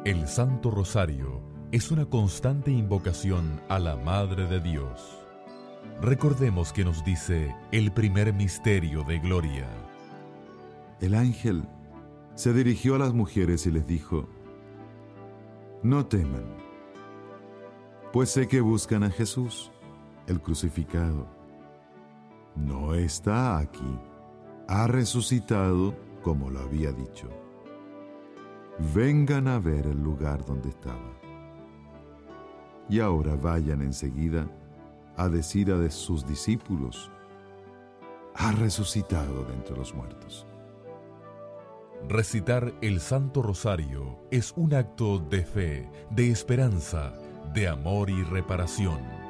El Santo Rosario es una constante invocación a la Madre de Dios. Recordemos que nos dice el primer misterio de gloria. El ángel se dirigió a las mujeres y les dijo: No teman, pues sé que buscan a Jesús, el crucificado. No está aquí, ha resucitado como lo había dicho. Vengan a ver el lugar donde estaba. Y ahora vayan enseguida a decir a sus discípulos: ha resucitado de entre los muertos. Recitar el Santo Rosario es un acto de fe, de esperanza, de amor y reparación.